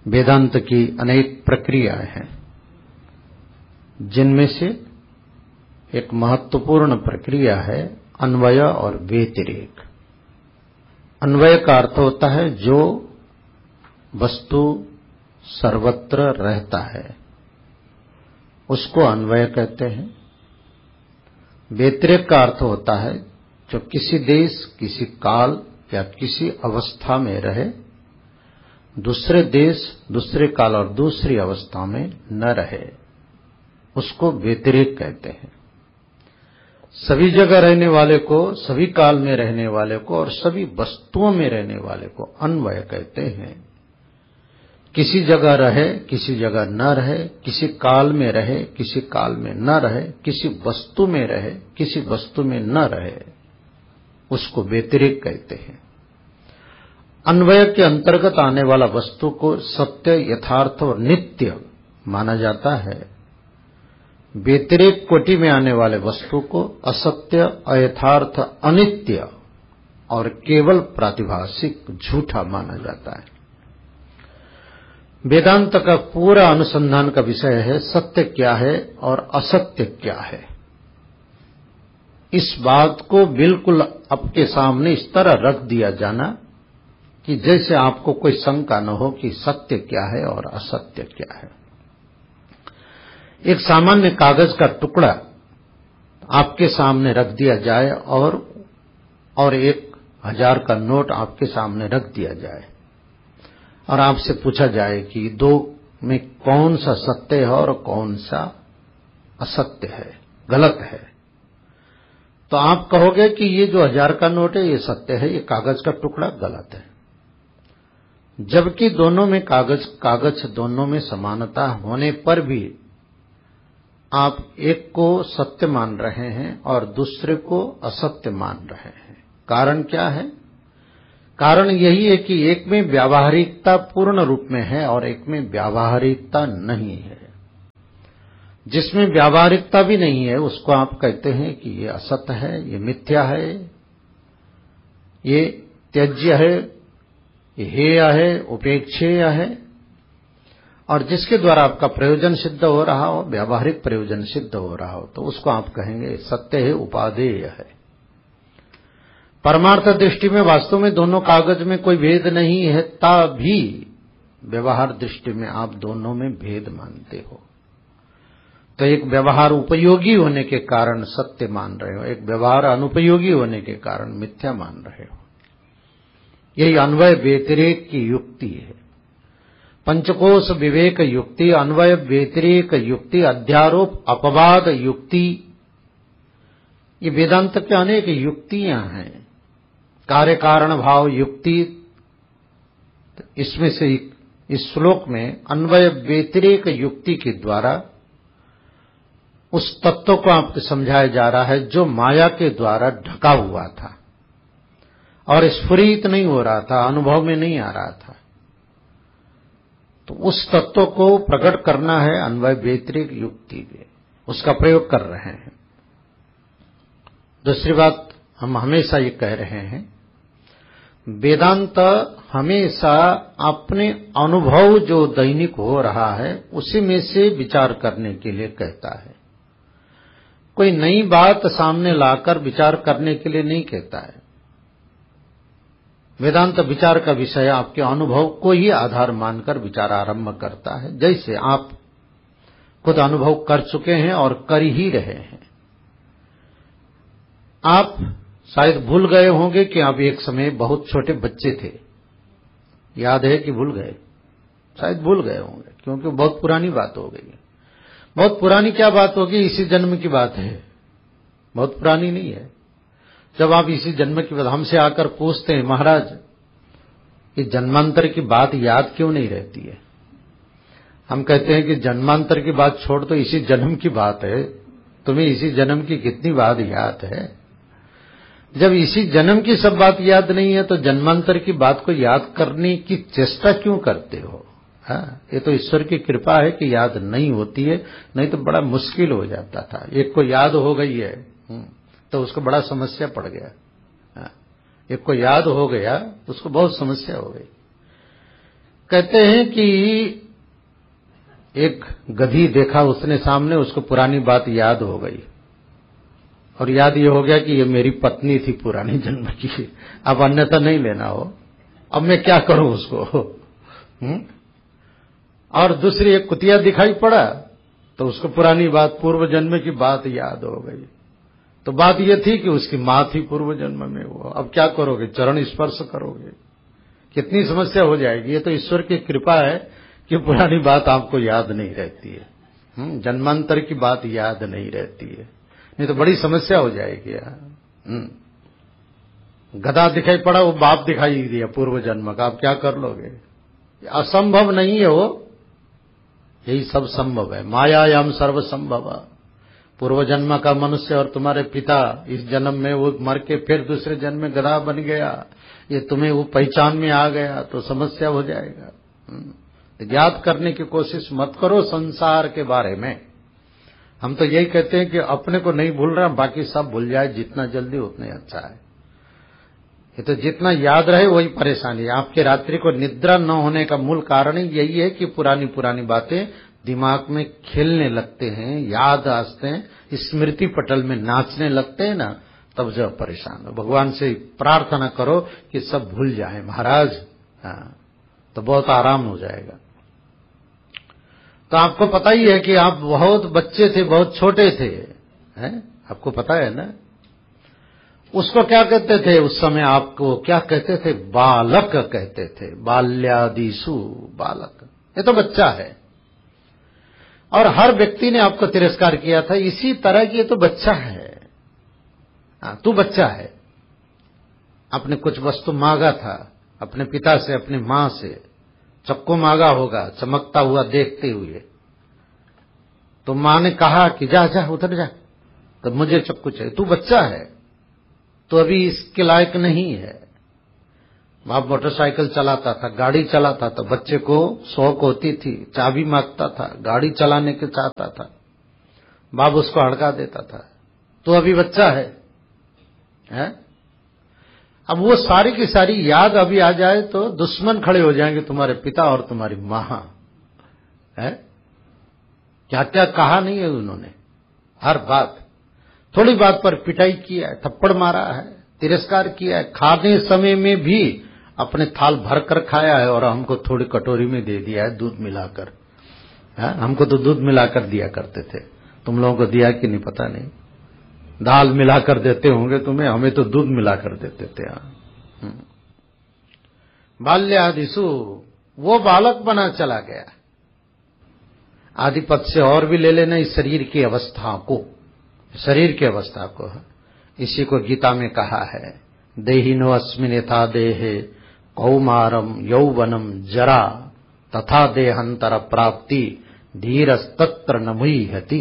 वेदांत की अनेक प्रक्रियाएं हैं, जिनमें से एक महत्वपूर्ण प्रक्रिया है अन्वय और व्यतिरेक। अन्वय का अर्थ होता है जो वस्तु सर्वत्र रहता है, उसको अन्वय कहते हैं। व्यतिरेक का अर्थ होता है जो किसी देश, किसी काल या किसी अवस्था में रहे, दूसरे देश, दूसरे काल और दूसरी अवस्था में न रहे, उसको व्यतिरेक कहते हैं। सभी जगह रहने वाले को, सभी काल में रहने वाले को और सभी वस्तुओं में रहने वाले को अन्वय कहते हैं। किसी जगह रहे, किसी जगह न रहे, किसी काल में रहे, किसी काल में न रहे, किसी वस्तु में रहे, किसी वस्तु में न रहे, उसको व्यतिरेक कहते हैं। अन्वय के अंतर्गत आने वाला वस्तु को सत्य, यथार्थ और नित्य माना जाता है। व्यतिरेक कोटि में आने वाले वस्तु को असत्य, अयथार्थ, अनित्य और केवल प्रातिभासिक, झूठा माना जाता है। वेदांत का पूरा अनुसंधान का विषय है सत्य क्या है और असत्य क्या है। इस बात को बिल्कुल आपके सामने इस तरह रख दिया जाना कि जैसे आपको कोई शंका न हो कि सत्य क्या है और असत्य क्या है। एक सामान्य कागज का टुकड़ा आपके सामने रख दिया जाए और 1000 का नोट आपके सामने रख दिया जाए और आपसे पूछा जाए कि दो में कौन सा सत्य है और कौन सा असत्य है, गलत है, तो आप कहोगे कि ये जो 1000 का नोट है ये सत्य है, ये कागज का टुकड़ा गलत है। जबकि दोनों में कागज दोनों में समानता होने पर भी आप एक को सत्य मान रहे हैं और दूसरे को असत्य मान रहे हैं। कारण क्या है? कारण यही है कि एक में व्यावहारिकता पूर्ण रूप में है और एक में व्यावहारिकता नहीं है। जिसमें व्यावहारिकता भी नहीं है उसको आप कहते हैं कि ये असत्य है, ये मिथ्या है, ये त्याज्य है, ये हेय है, उपेक्षेय है। और जिसके द्वारा आपका प्रयोजन सिद्ध हो रहा हो, व्यावहारिक प्रयोजन सिद्ध हो रहा हो, तो उसको आप कहेंगे सत्य है, उपादेय है। परमार्थ दृष्टि में वास्तव में दोनों कागज में कोई भेद नहीं है, तभी व्यवहार दृष्टि में आप दोनों में भेद मानते हो। तो एक व्यवहार उपयोगी होने के कारण सत्य मान रहे हो, एक व्यवहार अनुपयोगी होने के कारण मिथ्या मान रहे हो। यही अन्वय व्यतिरेक की युक्ति है। पंचकोश विवेक युक्ति, अन्वय व्यतिरेक युक्ति, अध्यारोप अपवाद युक्ति, ये वेदांत के अनेक युक्तियां हैं। कार्य कारण भाव युक्ति, इसमें से इस श्लोक में अन्वय व्यतिरेक युक्ति के द्वारा उस तत्व को आपको समझाया जा रहा है जो माया के द्वारा ढका हुआ था और स्फुरित नहीं हो रहा था, अनुभव में नहीं आ रहा था। तो उस तत्व को प्रकट करना है अन्वय व्यतिरेक युक्ति में, उसका प्रयोग कर रहे हैं। दूसरी बात हम हमेशा ये कह रहे हैं, वेदांत हमेशा अपने अनुभव जो दैनिक हो रहा है उसी में से विचार करने के लिए कहता है। कोई नई बात सामने लाकर विचार करने के लिए नहीं कहता है। वेदांत विचार का विषय आपके अनुभव को ही आधार मानकर विचार आरंभ करता है, जैसे आप खुद अनुभव कर चुके हैं और कर ही रहे हैं। आप शायद भूल गए होंगे कि आप एक समय बहुत छोटे बच्चे थे। याद है कि भूल गए? शायद भूल गए होंगे, क्योंकि बहुत पुरानी बात हो गई है। बहुत पुरानी क्या बात होगी? इसी जन्म की बात है, बहुत पुरानी नहीं है। जब आप इसी जन्म की बात हमसे आकर पूछते हैं, महाराज ये जन्मांतर की बात याद क्यों नहीं रहती है? हम कहते हैं कि जन्मांतर की बात छोड़, तो इसी जन्म की बात है, तुम्हें इसी जन्म की कितनी बात याद है? जब इसी जन्म की सब बात याद नहीं है तो जन्मांतर की बात को याद करने की चेष्टा क्यों करते हो? ये तो ईश्वर की कृपा है कि याद नहीं होती है, नहीं तो बड़ा मुश्किल हो जाता था। एक को याद हो गई है तो उसको बड़ा समस्या पड़ गया। एक को याद हो गया तो उसको बहुत समस्या हो गई। कहते हैं कि एक गधी देखा उसने सामने, उसको पुरानी बात याद हो गई और याद ये हो गया कि ये मेरी पत्नी थी पुरानी जन्म की, अब अन्यथा नहीं लेना हो, अब मैं क्या करूं उसको। और दूसरी एक कुतिया दिखाई पड़ा तो उसको पुरानी बात, पूर्व जन्म की बात याद हो गई। तो बात ये थी कि उसकी मां थी पूर्व जन्म में वो, अब क्या करोगे, चरण स्पर्श करोगे, कितनी समस्या हो जाएगी। ये तो ईश्वर की कृपा है कि पुरानी बात आपको याद नहीं रहती है, जन्मांतर की बात याद नहीं रहती है, नहीं तो बड़ी समस्या हो जाएगी यार। गधा दिखाई पड़ा, वो बाप दिखाई दिया पूर्व जन्म का, आप क्या कर लोगे, असंभव नहीं है वो, यही सब संभव है, मायायाम सर्व संभव। पूर्व जन्म का मनुष्य और तुम्हारे पिता इस जन्म में वो मर के फिर दूसरे जन्म में गधा बन गया, ये तुम्हें वो पहचान में आ गया तो समस्या हो जाएगा। तो ज्ञात करने की कोशिश मत करो संसार के बारे में। हम तो यही कहते हैं कि अपने को नहीं भूल रहा, बाकी सब भूल जाए, जितना जल्दी उतना अच्छा है। ये तो जितना याद रहे वही परेशानी है। आपके रात्रि को निद्रा न होने का मूल कारण ही यही है कि पुरानी पुरानी बातें दिमाग में खेलने लगते हैं, याद आते हैं, स्मृति पटल में नाचने लगते हैं ना, तब जब परेशान हो। भगवान से प्रार्थना करो कि सब भूल जाए महाराज, हाँ, तो बहुत आराम हो जाएगा। तो आपको पता ही है कि आप बहुत बच्चे थे, बहुत छोटे थे, हैं? आपको पता है ना। उसको क्या कहते थे उस समय, आपको क्या कहते थे, बालक कहते थे, बाल्यादिषु बालक, ये तो बच्चा है। और हर व्यक्ति ने आपको तिरस्कार किया था इसी तरह कि ये तो बच्चा है, तू बच्चा है। आपने कुछ वस्तु मांगा था अपने पिता से, अपनी मां से, चक्कू मांगा होगा चमकता हुआ देखते हुए, तो मां ने कहा कि जा जा उतर जा, तो मुझे चक्कू चाहिए, तू बच्चा है, तो अभी इसके लायक नहीं है। बाप मोटरसाइकिल चलाता था, गाड़ी चलाता था, बच्चे को शौक होती थी, चाबी मांगता था, गाड़ी चलाने के चाहता था, बाप उसको हड़का देता था, तो अभी बच्चा है? अब वो सारी की सारी याद अभी आ जाए तो दुश्मन खड़े हो जाएंगे तुम्हारे पिता और तुम्हारी मां, है? क्या क्या कहा नहीं है उन्होंने, हर बात, थोड़ी बात पर पिटाई किया है, थप्पड़ मारा है, तिरस्कार किया है, खाने समय में भी अपने थाल भर कर खाया है और हमको थोड़ी कटोरी में दे दिया है दूध मिलाकर। हमको तो दूध मिलाकर दिया करते थे, तुम लोगों को दिया कि नहीं पता नहीं, दाल मिलाकर देते होंगे तुम्हें, हमें तो दूध मिलाकर देते थे। बाल्यादिषु, वो बालक बना चला गया। आदिपद से और भी ले लेना इस शरीर की अवस्था को, शरीर की अवस्था को, इसी को गीता में कहा है, देहिनो अस्मिन् यथा देहे कौमारम यौवनम जरा तथा देहांतर प्राप्ति धीरस्तत्र न मुह्यति।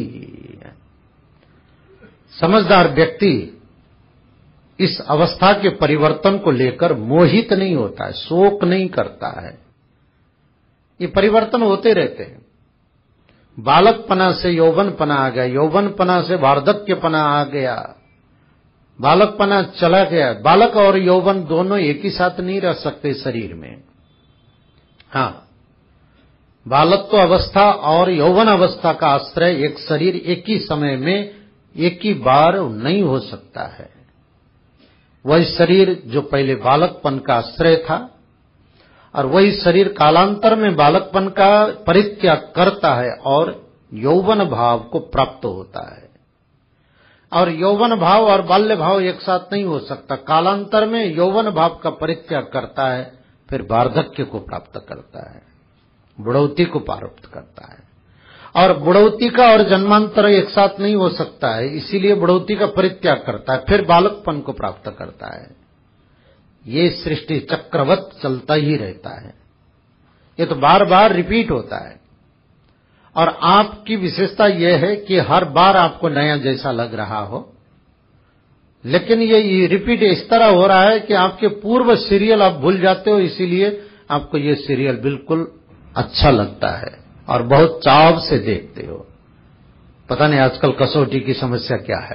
समझदार व्यक्ति इस अवस्था के परिवर्तन को लेकर मोहित नहीं होता है, शोक नहीं करता है। ये परिवर्तन होते रहते हैं, बालकपना से यौवनपना आ गया, यौवनपना से वार्धक्यपना आ गया, बालकपना चला गया। बालक और यौवन दोनों एक ही साथ नहीं रह सकते शरीर में। हाँ, बालक तो अवस्था और यौवन अवस्था का आश्रय एक शरीर एक ही समय में एक ही बार नहीं हो सकता है। वही शरीर जो पहले बालकपन का आश्रय था और वही शरीर कालांतर में बालकपन का परित्याग करता है और यौवन भाव को प्राप्त होता है। और यौवन भाव और बाल्य भाव एक साथ नहीं हो सकता, कालांतर में यौवन भाव का परित्याग करता है, फिर वार्धक्य को प्राप्त करता है, बुढ़ौती को प्राप्त करता है। और बुढ़ौती का और जन्मांतर एक साथ नहीं हो सकता है, इसीलिए बुढ़ौती का परित्याग करता है, फिर बालकपन को प्राप्त करता है। ये सृष्टि चक्रवत चलता ही रहता है, ये तो बार बार रिपीट होता है। और आपकी विशेषता यह है कि हर बार आपको नया जैसा लग रहा हो, लेकिन ये रिपीट इस तरह हो रहा है कि आपके पूर्व सीरियल आप भूल जाते हो, इसीलिए आपको ये सीरियल बिल्कुल अच्छा लगता है और बहुत चाव से देखते हो। पता नहीं आजकल कसौटी की समस्या क्या है?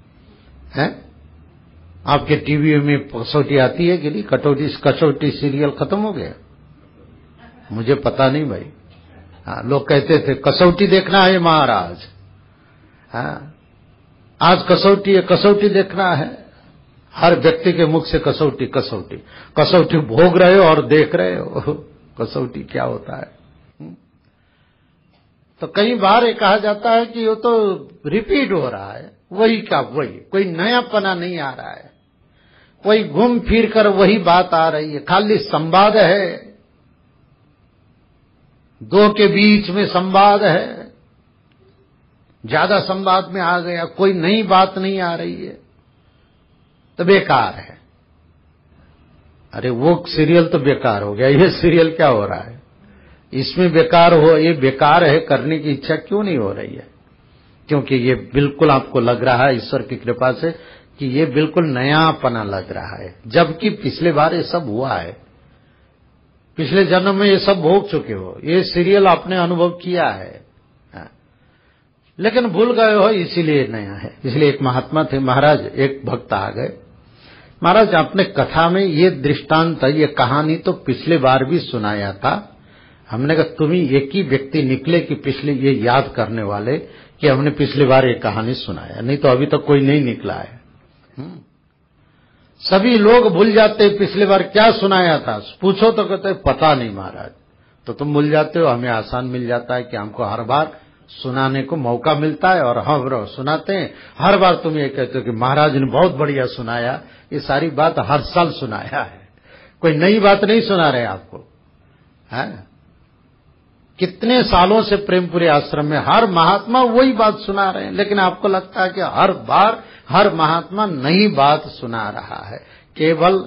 आपके टीवी में कसौटी आती है कि नहीं? कसौटी सीरियल खत्म हो गया, मुझे पता नहीं भाई। हाँ, लोग कहते थे कसौटी देखना है महाराज। हाँ, आज कसौटी है, कसौटी देखना है। हर व्यक्ति के मुख से कसौटी कसौटी कसौटी भोग रहे हो और देख रहे हो कसौटी क्या होता है। तो कई बार ये कहा जाता है कि वो तो रिपीट हो रहा है, वही का वही, कोई नयापना नहीं आ रहा है, कोई घूम फिर कर वही बात आ रही है, खाली संवाद है, दो के बीच में संवाद है, ज्यादा संवाद में आ गया, कोई नई बात नहीं आ रही है, तो बेकार है। अरे वो सीरियल तो बेकार हो गया, ये सीरियल क्या हो रहा है, इसमें बेकार हो, ये बेकार है, करने की इच्छा क्यों नहीं हो रही है? क्योंकि ये बिल्कुल आपको लग रहा है ईश्वर की कृपा से कि ये बिल्कुल नयापना लग रहा है, जबकि पिछले बार ये सब हुआ है, पिछले जन्म में ये सब भोग चुके हो, ये सीरियल आपने अनुभव किया है, लेकिन भूल गए हो, इसीलिए नया है। इसलिए एक महात्मा थे, महाराज एक भक्त आ गए, महाराज आपने कथा में ये दृष्टांत, ये कहानी तो पिछले बार भी सुनाया था। हमने कहा तुम ही एक ही व्यक्ति निकले कि पिछले ये याद करने वाले कि हमने पिछली बार ये कहानी सुनाया, नहीं तो अभी तक कोई नहीं निकला है। सभी लोग भूल जाते पिछली बार क्या सुनाया था, पूछो तो कहते पता नहीं महाराज। तो तुम भूल जाते हो, हमें आसान मिल जाता है कि हमको हर बार सुनाने को मौका मिलता है और हम सुनाते हैं। हर बार तुम ये कहते हो कि महाराज ने बहुत बढ़िया सुनाया, ये सारी बात हर साल सुनाया है, कोई नई बात नहीं सुना रहे आपको, है? कितने सालों से प्रेमपुरी आश्रम में हर महात्मा वही बात सुना रहे हैं, लेकिन आपको लगता है कि हर बार हर महात्मा नई बात सुना रहा है, केवल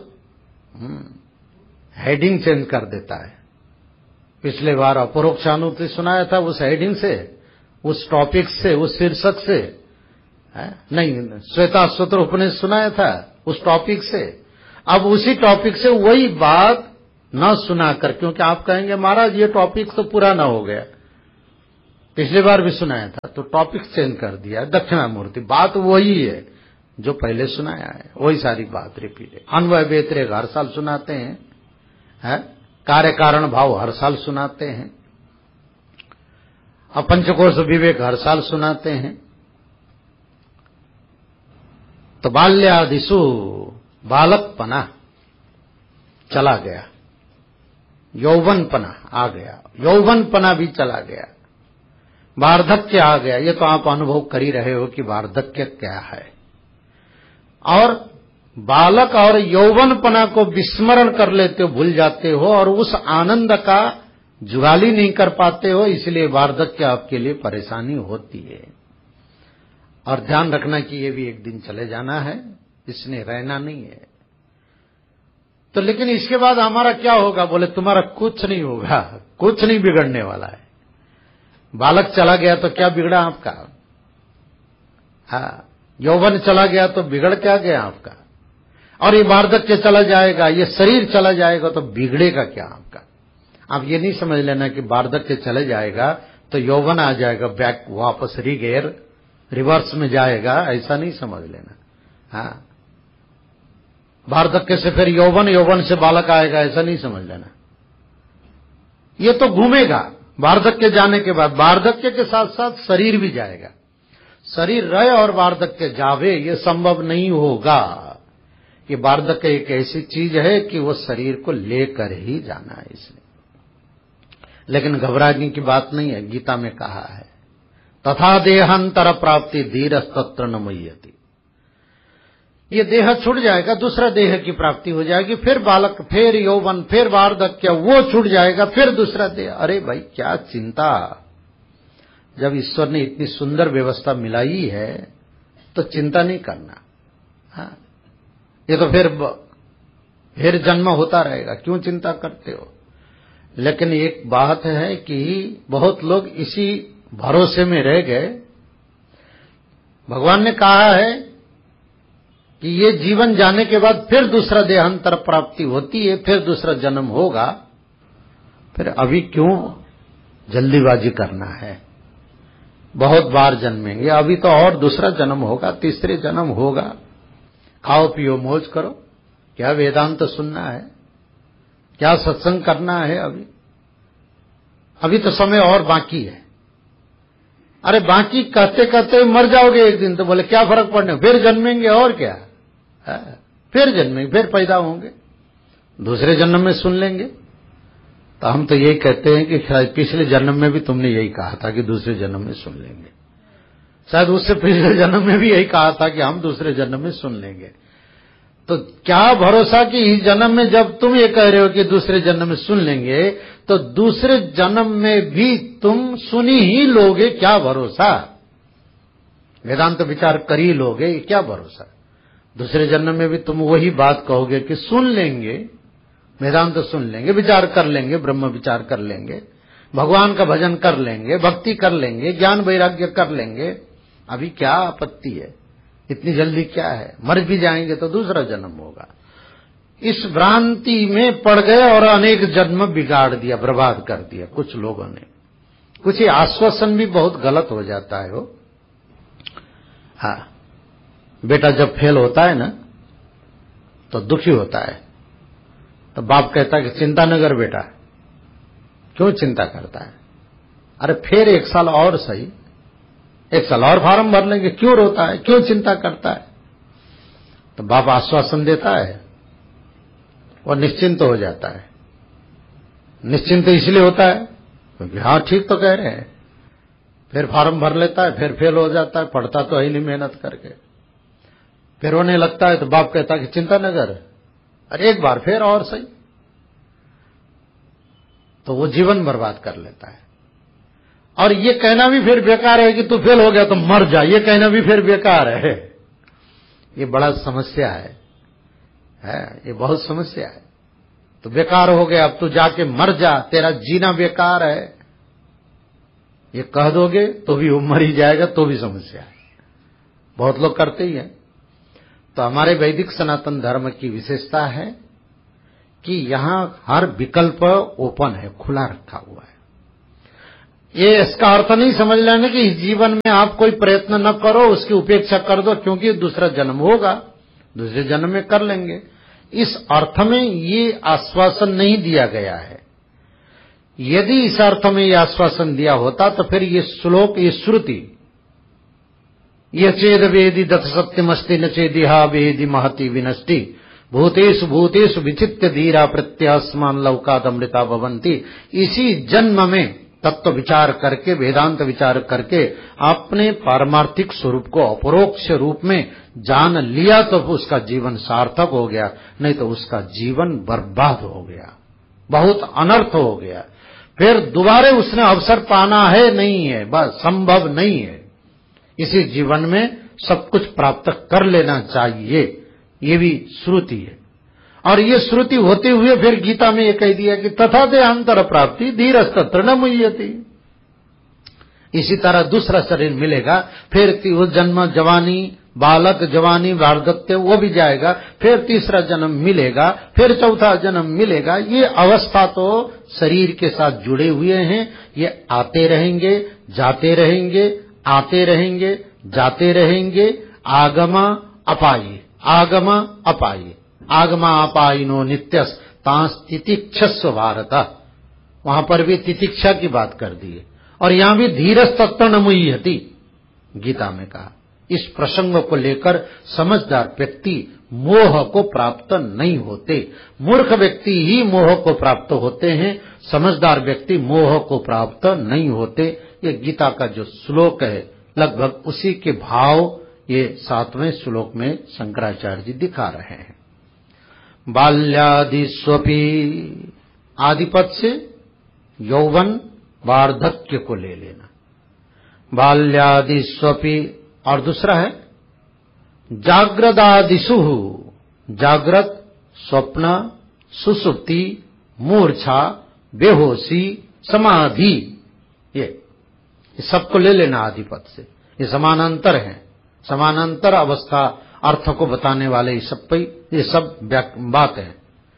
हेडिंग चेंज कर देता है। पिछले बार अपरोक्षानुभूति सुनाया था, उस हेडिंग से, उस टॉपिक से, उस शीर्षक से, नहीं श्वेताश्वतर उपनिषद सुनाया था उस टॉपिक से, अब उसी टॉपिक से वही बात न सुनाकर, क्योंकि आप कहेंगे महाराज ये टॉपिक तो पुराना हो गया, पिछली बार भी सुनाया था, तो टॉपिक चेंज कर दिया। दक्षिणामूर्ति बात वही है जो पहले सुनाया है, वही सारी बात रिपीट है। अन्वय व्यतिरेक हर साल सुनाते हैं, है? कार्य कारण भाव हर साल सुनाते हैं, और पंचकोश विवेक हर साल सुनाते हैं। तो बाल्यादिशु बालकपना चला गया, यौवनपना आ गया, यौवनपना भी चला गया, वार्धक्य आ गया। ये तो आप अनुभव कर ही रहे हो कि वार्धक्य क्या है, और बालक और यौवनपना को विस्मरण कर लेते हो, भूल जाते हो, और उस आनंद का जुगाली नहीं कर पाते हो, इसलिए वार्धक्य आपके लिए परेशानी होती है। और ध्यान रखना कि ये भी एक दिन चले जाना है, इसने रहना नहीं है। तो लेकिन इसके बाद हमारा क्या होगा? बोले तुम्हारा कुछ नहीं होगा, कुछ नहीं बिगड़ने वाला है। बालक चला गया तो क्या बिगड़ा आपका? हाँ, यौवन चला गया तो बिगड़ क्या गया आपका? और ये वार्धक्य चला जाएगा, ये शरीर चला जाएगा तो बिगड़ेगा क्या आपका? आप ये नहीं समझ लेना कि वार्धक्य चले जाएगा तो यौवन आ जाएगा, बैक वापस रीगेयर रिवर्स में जाएगा, ऐसा नहीं समझ लेना। हाँ, वार्धक्य से फिर यौवन, यौवन से बालक आएगा, ऐसा नहीं समझ लेना। ये तो घूमेगा, वार्धक्य जाने के बाद वार्धक्य के साथ साथ शरीर भी जाएगा। शरीर रहे और वार्धक्य जावे, ये संभव नहीं होगा। ये वार्धक्य एक ऐसी चीज है कि वो शरीर को लेकर ही जाना है, इसलिए। लेकिन घबराने की बात नहीं है, गीता में कहा है तथा देहांतर प्राप्ति धीरस्तत्र न मुह्यति। ये देह छूट जाएगा, दूसरा देह की प्राप्ति हो जाएगी, फिर बालक, फिर यौवन, फिर वार्धक्य, वो छूट जाएगा, फिर दूसरा देह। अरे भाई क्या चिंता, जब ईश्वर ने इतनी सुंदर व्यवस्था मिलाई है तो चिंता नहीं करना। हाँ, ये तो फिर जन्म होता रहेगा, क्यों चिंता करते हो? लेकिन एक बात है कि बहुत लोग इसी भरोसे में रह गए। भगवान ने कहा है कि ये जीवन जाने के बाद फिर दूसरा देहांतर प्राप्ति होती है, फिर दूसरा जन्म होगा, फिर अभी क्यों जल्दीबाजी करना है? बहुत बार जन्मेंगे, अभी तो और दूसरा जन्म होगा, तीसरे जन्म होगा। खाओ पियो मौज करो, क्या वेदांत सुनना है, क्या सत्संग करना है? अभी अभी तो समय और बाकी है। अरे बाकी कहते कहते मर जाओगे एक दिन, तो बोले क्या फर्क पड़ने, फिर जन्मेंगे और क्या है? फिर जन्मेंगे, फिर पैदा होंगे, दूसरे जन्म में सुन लेंगे। तो हम तो यही कहते हैं कि शायद पिछले जन्म में भी तुमने यही कहा था कि दूसरे जन्म में सुन लेंगे, शायद उससे पिछले जन्म में भी यही कहा था कि हम दूसरे जन्म में सुन लेंगे। तो क्या भरोसा कि इस जन्म में जब तुम ये कह रहे हो कि दूसरे जन्म में सुन लेंगे, तो दूसरे जन्म में भी तुम सुनी ही लोगे, क्या भरोसा? वेदांत तो विचार कर ही लोगे, क्या भरोसा? दूसरे जन्म में भी तुम वही बात कहोगे कि सुन लेंगे, वेदांत तो सुन लेंगे, विचार कर लेंगे, ब्रह्म विचार कर लेंगे, भगवान का भजन कर लेंगे, भक्ति कर लेंगे, ज्ञान वैराग्य कर लेंगे। अभी क्या आपत्ति है, इतनी जल्दी क्या है? मर भी जाएंगे तो दूसरा जन्म होगा। इस भ्रांति में पड़ गए और अनेक जन्म बिगाड़ दिया, बर्बाद कर दिया कुछ लोगों ने। कुछ ही आश्वासन भी बहुत गलत हो जाता है वो। हाँ, बेटा जब फेल होता है ना तो दुखी होता है, तो बाप कहता है कि चिंता न कर बेटा। क्यों चिंता करता है? अरे फिर एक साल और सही, एक साल और फार्म भर लेंगे, क्यों रोता है, क्यों चिंता करता है? तो बाप आश्वासन देता है और निश्चिंत हो जाता है। निश्चिंत इसलिए होता है क्योंकि हाँ ठीक तो कह रहे हैं। फिर फार्म भर लेता है, फिर फेल हो जाता है, पढ़ता तो है नहीं मेहनत करके, फिर रोने लगता है। तो बाप कहता है कि चिंता न कर, अरे एक बार फिर और सही। तो वो जीवन बर्बाद कर लेता है। और ये कहना भी फिर बेकार है कि तू फेल हो गया तो मर जा, ये कहना भी फिर बेकार है। ये बड़ा समस्या है, ये बहुत समस्या है। तो बेकार हो गया, अब तू जाके मर जा, तेरा जीना बेकार है, ये कह दोगे तो भी वो मर ही जाएगा, तो भी समस्या है। बहुत लोग करते ही हैं। तो हमारे वैदिक सनातन धर्म की विशेषता है कि यहां हर विकल्प ओपन है, खुला रखा हुआ है। ये इसका अर्थ नहीं समझ लेना कि इस जीवन में आप कोई प्रयत्न न करो, उसकी उपेक्षा कर दो क्योंकि दूसरा जन्म होगा, दूसरे जन्म में कर लेंगे। इस अर्थ में ये आश्वासन नहीं दिया गया है। यदि इस अर्थ में ये आश्वासन दिया होता तो फिर ये श्लोक, ये श्रुति, ये चेद वेदी दत्त सत्यमस्ति न चेदिहा वेदी महति विनष्टि भूतेषु भूतेषु विचित्य धीरा प्रत्यास्मान लौकादमृता भवन्ति। इसी जन्म में तत्व विचार करके, वेदांत विचार करके अपने पारमार्थिक स्वरूप को अपरोक्ष रूप में जान लिया तो उसका जीवन सार्थक हो गया, नहीं तो उसका जीवन बर्बाद हो गया, बहुत अनर्थ हो गया। फिर दोबारा उसने अवसर पाना है नहीं है, बस संभव नहीं है। इसी जीवन में सब कुछ प्राप्त कर लेना चाहिए, ये भी श्रुति है। और ये श्रुति होते हुए फिर गीता में ये कह दिया कि तथा देहांतर प्राप्ति धीरस्तत्र न मुह्यति। इसी तरह दूसरा शरीर मिलेगा, फिर वो जन्म, जवानी, बालक, जवानी, वार्धक्य वो भी जाएगा, फिर तीसरा जन्म मिलेगा, फिर चौथा जन्म मिलेगा। ये अवस्था तो शरीर के साथ जुड़े हुए हैं, ये आते रहेंगे, जाते रहेंगे, आते रहेंगे, जाते रहेंगे। आगमा अपायी, आगमा अपायी, आगमा अपायिनो नित्यस तांस तितिक्षस्व भारत। वहां पर भी तितिक्षा की बात कर दी है, और यहां भी धीरज तत्व न मुह्यति गीता में कहा। इस प्रसंग को लेकर समझदार व्यक्ति मोह को प्राप्त नहीं होते, मूर्ख व्यक्ति ही मोह को प्राप्त होते हैं, समझदार व्यक्ति मोह को प्राप्त नहीं होते। ये गीता का जो श्लोक है लगभग उसी के भाव ये 7वें श्लोक में शंकराचार्य जी दिखा रहे हैं। बाल्यादिस्वपि, आदिपद से यौवन वार्धक्य को ले लेना, बाल्यादिस्वपि। और दूसरा है जाग्रदादिषु, जागृत, स्वप्न, सुसुप्ति, मूर्छा, बेहोशी, समाधि, ये सबको ले लेना आदिपद से। ये समानांतर है, समानांतर अवस्था अर्थ को बताने वाले ये सब बात है।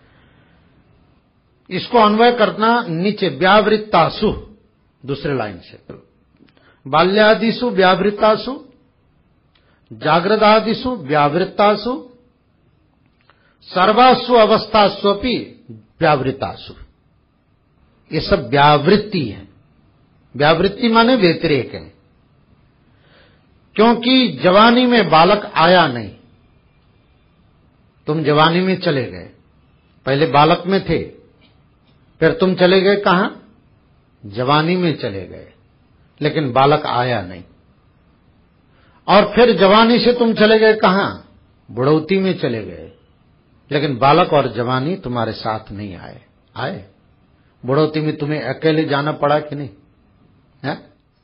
इसको अन्वय करना नीचे, व्यावृत्तासु, दूसरे लाइन से, बाल्यादिषु व्यावृत्तासु, जागृदादिषु व्यावृत्तासु, सर्वासु अवस्थास्वपि व्यावृत्तासु। ये सब व्यावृत्ति है, व्यावृत्ति माने व्यतिरेक है, क्योंकि जवानी में बालक आया नहीं। तुम जवानी में चले गए, पहले बालक में थे, फिर तुम चले गए कहां? जवानी में चले गए, लेकिन बालक आया नहीं। और फिर जवानी से तुम चले गए कहां? बुढ़ौती में चले गए, लेकिन बालक और जवानी तुम्हारे साथ नहीं आए। आए बुढ़ौती में तुम्हें अकेले जाना पड़ा कि नहीं है?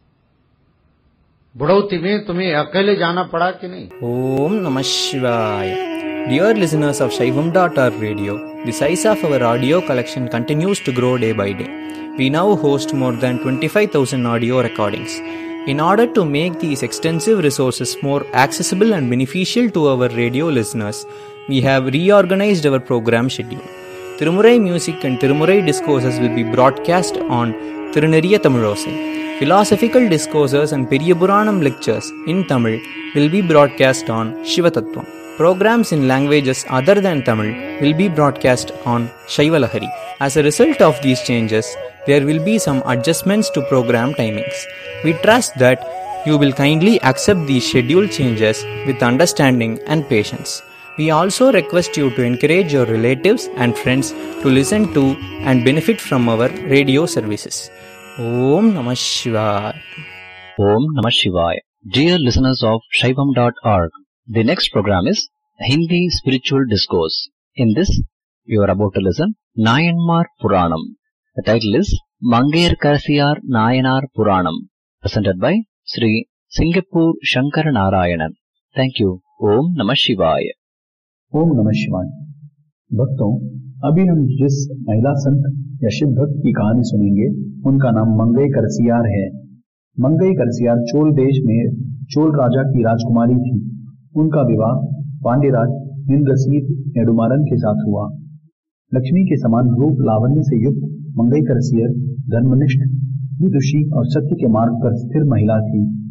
बुढ़ौती में तुम्हें अकेले जाना पड़ा कि नहीं? Om Namah Shivaya. Dear listeners of Shaivam.org radio, the size of our audio collection continues to grow day by day. We now host more than 25,000 audio recordings. In order to make these extensive resources more accessible and beneficial to our radio listeners, we have reorganized our program schedule. Tirumurai music and Tirumurai discourses will be broadcast on Tiruneriya Tamilosai. Philosophical discourses and Periyapuranam lectures in Tamil will be broadcast on Shivatattvam. Programs in languages other than Tamil will be broadcast on Shaivalahari. As a result of these changes, there will be some adjustments to program timings. We trust that you will kindly accept these schedule changes with understanding and patience. We also request you to encourage your relatives and friends to listen to and benefit from our radio services. Om Namah Shivaya. Om Namah Shivaya. Dear listeners of Shaivam.org, the next program is Hindi Spiritual Discourse. In this, you are about to listen Nayanmar Puranam. The title is Mangayar Karasiyar Nayanar Puranam, presented by Sri Singapore Shankar Narayanan. Thank you. Om Namah Shivaya. ओम नमः शिवाय। भक्तों, अभी हम जिस महिला संत या शिव भक्त की कहानी सुनेंगे उनका नाम मंगई करसियार है। मंगई करसियार चोल देश में चोल राजा की राजकुमारी थी। उनका विवाह पांड्यराज इंद्रसीत नेडुमारन के साथ हुआ। लक्ष्मी के समान रूप लावण्य से युक्त मंगई करसियर धर्मनिष्ठ, विदुषी और सत्य के मार्ग पर स्थिर महिला थी।